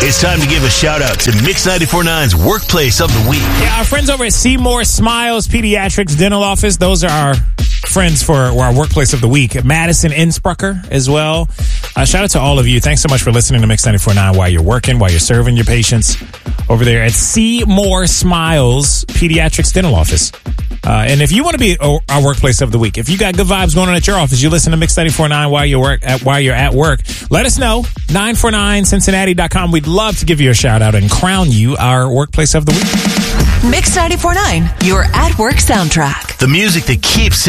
It's time to give a shout out to Mix 94.9's Workplace of the Week. Yeah, our friends over at Seymour Smiles Pediatrics Dental Office, those are our friends for our Workplace of the Week. Madison Innsbrucker as well. Shout out to all of you. Thanks so much for listening to Mix 94.9 while you're working, while you're serving your patients over there at Seymour Smiles Pediatrics Dental Office. And if you want to be our Workplace of the Week, if you got good vibes going on at your office, you listen to Mix 94.9 while you're at work, let us know. 949cincinnati.com. We'd love to give you a shout out and crown you our Workplace of the Week. Mix 94.9, your at work soundtrack. The music that keeps